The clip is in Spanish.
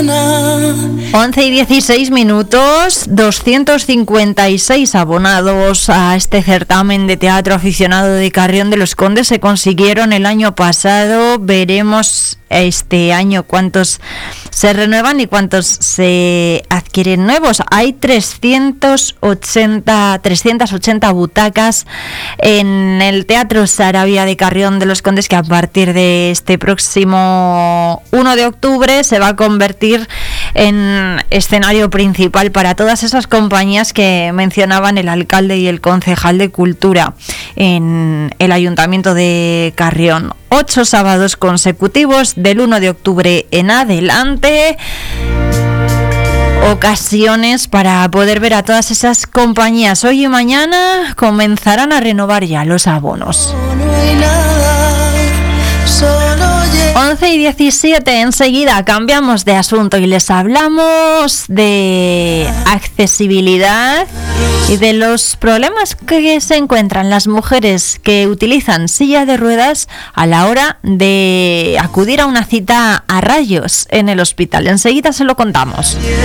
11 y 16 minutos, 256 abonados a este certamen de teatro aficionado de Carrión de los Condes se consiguieron el año pasado. Veremos este año cuántos se renuevan y cuántos se adquieren nuevos. Hay 380 butacas en el Teatro Sarabia de Carrión de los Condes, que a partir de este próximo 1 de octubre se va a convertir en escenario principal para todas esas compañías que mencionaban el alcalde y el concejal de Cultura en el Ayuntamiento de Carrión. 8 sábados consecutivos del 1 de octubre en adelante. Ocasiones para poder ver a todas esas compañías. Hoy y mañana comenzarán a renovar ya los abonos. 11 y 17, enseguida cambiamos de asunto y les hablamos de accesibilidad y de los problemas que se encuentran las mujeres que utilizan silla de ruedas a la hora de acudir a una cita a rayos en el hospital. Enseguida se lo contamos.